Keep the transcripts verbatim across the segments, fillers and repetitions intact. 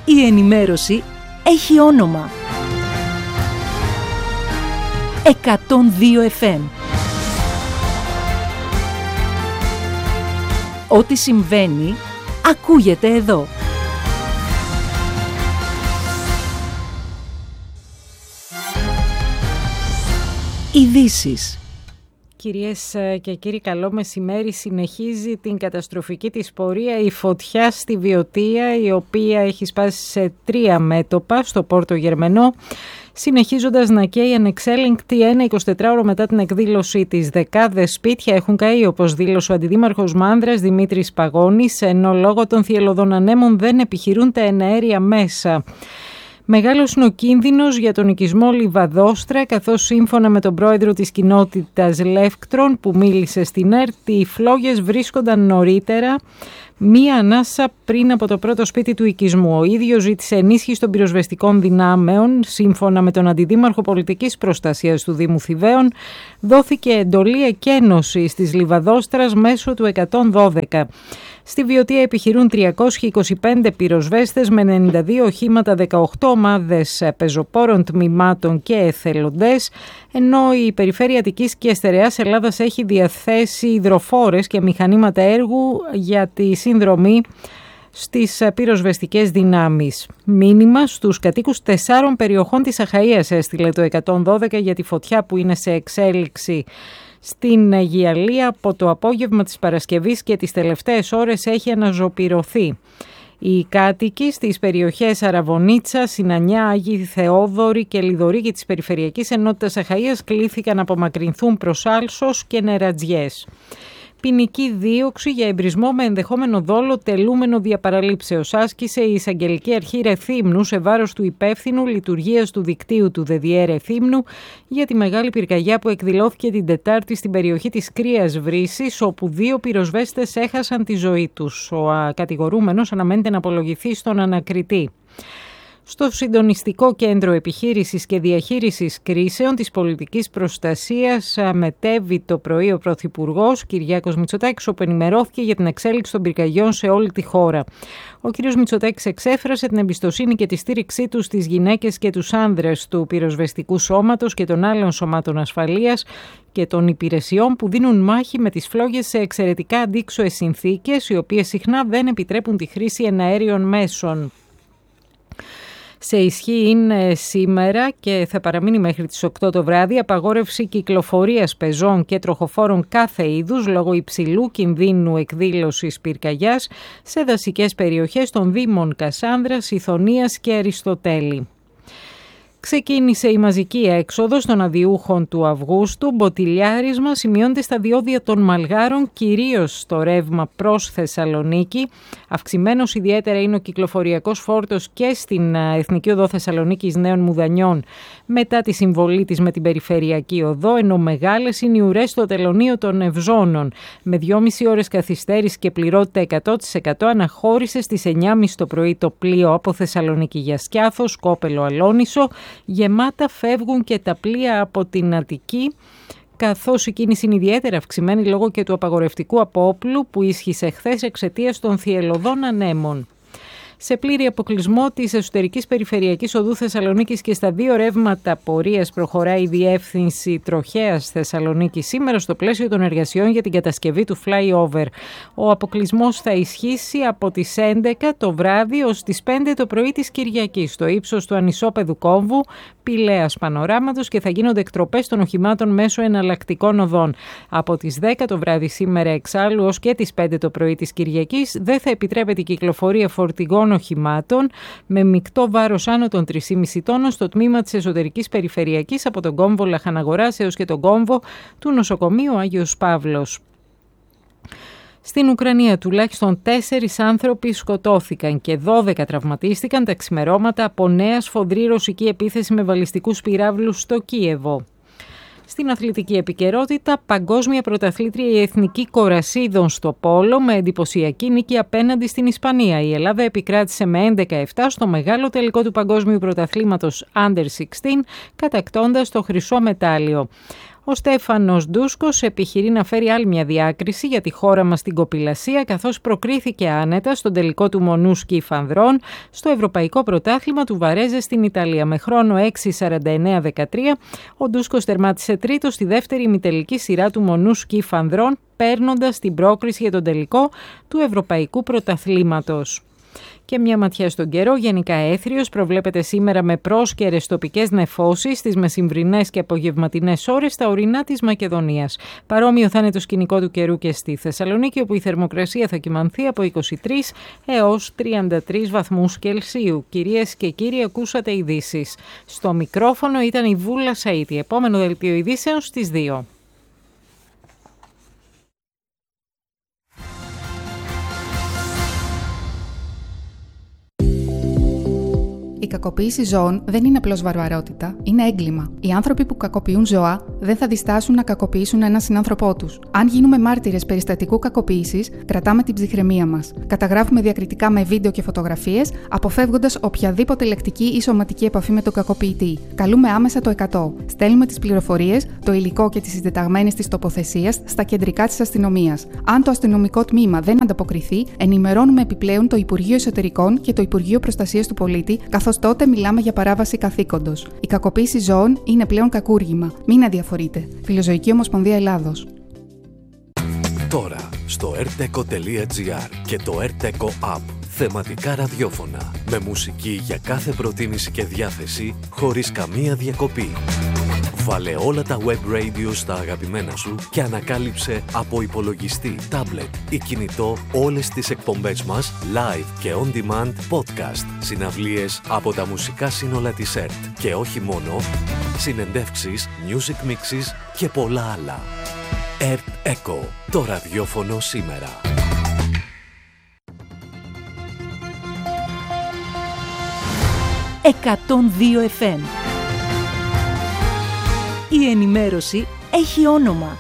Η ενημέρωση έχει όνομα. εκατόν δύο εφ εμ. Ό,τι συμβαίνει, ακούγεται εδώ. Ειδήσεις. Κυρίες και κύριοι, καλό μεσημέρι. Συνεχίζει την καταστροφική της πορεία η φωτιά στη Βιωτία, η οποία έχει σπάσει σε τρία μέτωπα στο Πόρτο Γερμενό, συνεχίζοντας να καίει ανεξέλεγκτη ένα εικοσιτετράωρο μετά την εκδήλωσή της. Δεκάδες σπίτια έχουν καεί, όπως δήλωσε ο αντιδήμαρχος Μάνδρας Δημήτρης Παγώνης, ενώ λόγω των θυελλωδών ανέμων δεν επιχειρούν τα εναέρια μέσα. Μεγάλος είναι ο κίνδυνος για τον οικισμό Λιβαδόστρα, καθώς σύμφωνα με τον πρόεδρο της κοινότητας Λεύκτρον που μίλησε στην ΕΡΤ, οι φλόγες βρίσκονταν νωρίτερα μία ανάσα πριν από το πρώτο σπίτι του οικισμού. Ο ίδιος ζήτησε ενίσχυση των πυροσβεστικών δυνάμεων. Σύμφωνα με τον Αντιδήμαρχο Πολιτικής Προστασίας του Δήμου Θηβαίων, δόθηκε εντολή εκένωσης της Λιβαδόστρας μέσω του εκατόν δώδεκα. Στη Βιωτία επιχειρούν τριακόσιοι είκοσι πέντε πυροσβέστες με ενενήντα δύο οχήματα, δεκαοκτώ ομάδες πεζοπόρων τμήματων και εθελοντές, ενώ η Περιφέρεια Αττικής και Στερεάς Ελλάδας έχει διαθέσει υδροφόρες και μηχανήματα έργου για τη συνδρομή στις πυροσβεστικές δυνάμεις. Μήνυμα στους κατοίκους τεσσάρων περιοχών της Αχαΐας έστειλε το εκατόν δώδεκα για τη φωτιά που είναι σε εξέλιξη στην Αιγιαλία. Από το απόγευμα της Παρασκευής και τις τελευταίες ώρες έχει αναζωπυρωθεί. Οι κάτοικοι στις περιοχές Αραβωνίτσα, Συνανιά, Άγιοι Θεόδωροι και Λιδωρίκη της Περιφερειακής Ενότητας Αχαΐας κλήθηκαν να απομακρυνθούν προς Άλσος και Νερατζιές. Ποινική δίωξη για εμπρισμό με ενδεχόμενο δόλο τελούμενο διαπαραλήψεως άσκησε η Εισαγγελική Αρχή Ρεθύμνου σε βάρος του υπεύθυνου λειτουργίας του δικτύου του ΔΕΔΙΕ Ρεθύμνου για τη μεγάλη πυρκαγιά που εκδηλώθηκε την Τετάρτη στην περιοχή της Κρύας Βρύσης, όπου δύο πυροσβέστες έχασαν τη ζωή τους. Ο κατηγορούμενος αναμένεται να απολογηθεί στον ανακριτή. Στο Συντονιστικό Κέντρο Επιχείρησης και Διαχείρισης Κρίσεων της Πολιτικής Προστασίας μετέβη το πρωί ο Πρωθυπουργός Κυριάκος Μητσοτάκης, όπου ενημερώθηκε για την εξέλιξη των πυρκαγιών σε όλη τη χώρα. Ο κ. Μητσοτάκης εξέφρασε την εμπιστοσύνη και τη στήριξή του στις γυναίκες και τους άνδρες του πυροσβεστικού σώματος και των άλλων σωμάτων ασφαλείας και των υπηρεσιών που δίνουν μάχη με τις φλόγες σε εξαιρετικά αντίξωες συνθήκες, οι οποίες συχνά δεν επιτρέπουν τη χρήση εναέριων μέσων. Σε ισχύ είναι σήμερα και θα παραμείνει μέχρι τις οκτώ το βράδυ απαγόρευση κυκλοφορίας πεζών και τροχοφόρων κάθε είδους λόγω υψηλού κινδύνου εκδήλωσης πυρκαγιάς σε δασικές περιοχές των δήμων Κασάνδρας, Ιθωνίας και Αριστοτέλη. Ξεκίνησε η μαζική έξοδος των αδειούχων του Αυγούστου. Μποτιλιάρισμα σημειώνεται στα διόδια των Μαλγάρων, κυρίως στο ρεύμα προς Θεσσαλονίκη. Αυξημένος ιδιαίτερα είναι ο κυκλοφοριακός φόρτος και στην Εθνική Οδό Θεσσαλονίκης Νέων Μουδανιών μετά τη συμβολή της με την Περιφερειακή Οδό, ενώ μεγάλες είναι οι ουρές στο τελωνείο των Ευζώνων. Με δυόμιση ώρες καθυστέρηση και πληρότητα εκατό τοις εκατό αναχώρησε στις εννιά και μισή το πρωί το πλοίο από Θεσσαλονίκη για Σκιάθο, Σκόπελο, Αλόνισο. Γεμάτα φεύγουν και τα πλοία από την Αττική, καθώς η κίνηση είναι ιδιαίτερα αυξημένη λόγω και του απαγορευτικού απόπλου που ίσχυσε χθες εξαιτίας των θυελλωδών ανέμων. Σε πλήρη αποκλεισμό της εσωτερικής περιφερειακής οδού Θεσσαλονίκης και στα δύο ρεύματα πορείας προχωράει η διεύθυνση Τροχέας Θεσσαλονίκη σήμερα στο πλαίσιο των εργασιών για την κατασκευή του flyover. Ο αποκλεισμός θα ισχύσει από τις έντεκα το βράδυ ως τις πέντε το πρωί της Κυριακής στο ύψος του Ανισόπεδου Κόμβου, Πηλαίας Πανοράματος, και θα γίνονται εκτροπές των οχημάτων μέσω εναλλακτικών οδών. Από τις δέκα το βράδυ σήμερα εξάλλου ως και τις πέντε το πρωί της Κυριακής δεν θα επιτρέπεται η κυκλοφορία φορτηγών οχημάτων με μεικτό βάρος άνω των τρία κόμμα πέντε τόνων στο τμήμα της εσωτερικής περιφερειακής από τον κόμβο Λαχαναγοράς έως και τον κόμβο του νοσοκομείου Άγιος Παύλος. Στην Ουκρανία τουλάχιστον τέσσερις άνθρωποι σκοτώθηκαν και δώδεκα τραυματίστηκαν τα ξημερώματα από νέα σφοδρή ρωσική επίθεση με βαλιστικούς πυράβλους στο Κίεβο. Στην αθλητική επικαιρότητα, παγκόσμια πρωταθλήτρια η Εθνική Κορασίδων στο πόλο με εντυπωσιακή νίκη απέναντι στην Ισπανία. Η Ελλάδα επικράτησε με έντεκα επτά στο μεγάλο τελικό του παγκόσμιου πρωταθλήματος Under δεκαέξι, κατακτώντας το χρυσό μετάλλιο. Ο Στέφανος Ντούσκος επιχειρεί να φέρει άλλη μια διάκριση για τη χώρα μας στην κοπηλασία, καθώς προκρίθηκε άνετα στον τελικό του μονού σκι ανδρών στο Ευρωπαϊκό Πρωτάθλημα του Βαρέζε στην Ιταλία. Με χρόνο έξι σαράντα εννέα δεκατρία, ο Ντούσκος τερμάτισε τρίτος στη δεύτερη ημιτελική σειρά του μονού σκι ανδρών, παίρνοντας την πρόκριση για τον τελικό του Ευρωπαϊκού Πρωταθλήματος. Και μια ματιά στον καιρό, γενικά έθριος, προβλέπεται σήμερα με πρόσκαιρες τοπικές νεφώσεις στις μεσημβρινές και απογευματινές ώρες στα ορεινά της Μακεδονίας. Παρόμοιο θα είναι το σκηνικό του καιρού και στη Θεσσαλονίκη, όπου η θερμοκρασία θα κυμανθεί από είκοσι τρεις έως τριάντα τρεις βαθμούς Κελσίου. Κυρίες και κύριοι, ακούσατε ειδήσεις. Στο μικρόφωνο ήταν η Βούλα Σαΐτη. Επόμενο δελτίο ειδήσεων στις δύο. Η κακοποίηση ζώων δεν είναι απλώς βαρβαρότητα, είναι έγκλημα. Οι άνθρωποι που κακοποιούν ζώα δεν θα διστάσουν να κακοποιήσουν έναν συνάνθρωπό τους. Αν γίνουμε μάρτυρες περιστατικού κακοποίησης, κρατάμε την ψυχραιμία μας. Καταγράφουμε διακριτικά με βίντεο και φωτογραφίες, αποφεύγοντας οποιαδήποτε λεκτική ή σωματική επαφή με τον κακοποιητή. Καλούμε άμεσα το εκατό. Στέλνουμε τις πληροφορίες, το υλικό και τις συντεταγμένες της τοποθεσίας στα κεντρικά της αστυνομίας. Αν το αστυνομικό τμήμα δεν ανταποκριθεί, ενημερώνουμε επιπλέον το Υπουργείο Εσωτερικών και το Υπουργείο Προστασίας του Πολίτη, καθώς τότε μιλάμε για παράβαση καθήκοντος. Η κακοποίηση ζώων είναι πλέον κακούργημα. Μην αδιαφορείτε. Φιλοζωική Ομοσπονδία Ελλάδος. Τώρα στο erteco τελεία gr και το erteco app. Θεματικά ραδιόφωνα με μουσική για κάθε προτίμηση και διάθεση χωρίς καμία διακοπή. Βάλε όλα τα web radio στα αγαπημένα σου και ανακάλυψε από υπολογιστή, τάμπλετ ή κινητό όλες τις εκπομπές μας live και on demand podcast, συναυλίες από τα μουσικά σύνολα της ΕΡΤ και όχι μόνο, συνεντεύξεις, music mixes και πολλά άλλα. ΕΡΤ Echo, το ραδιόφωνο σήμερα. εκατόν δύο εφ εμ. Η ενημέρωση έχει όνομα.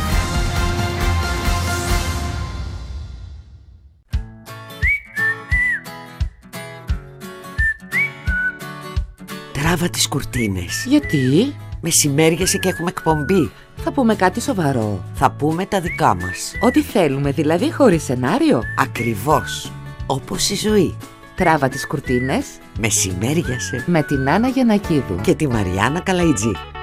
Τράβα τις κουρτίνες. Γιατί? Μεσημέριασε και έχουμε εκπομπή. Θα πούμε κάτι σοβαρό. Θα πούμε τα δικά μας. Ό,τι θέλουμε, δηλαδή χωρίς σενάριο. Ακριβώς. Όπως η ζωή. Τράβα τις κουρτίνες. Μεσημέριασε. Με την Άννα Γιαννακίδου και τη Μαριάννα Καλαϊτζή.